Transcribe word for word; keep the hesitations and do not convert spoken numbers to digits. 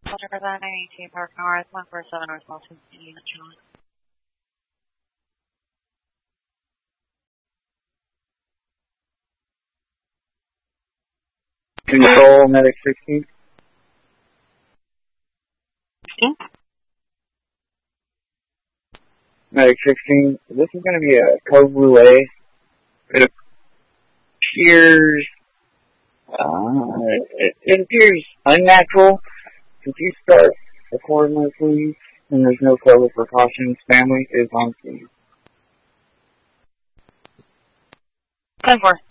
Soldier Bravo ninety-two Park North, one four seven North Walton, unit Charlie. Control, Medic sixteen. sixteen? Medic sixteen, this is going to be a code blue A. It appears, uh, it, it appears unnatural. Could you start accordingly, please? And there's no further precautions. Family is on scene. ten four.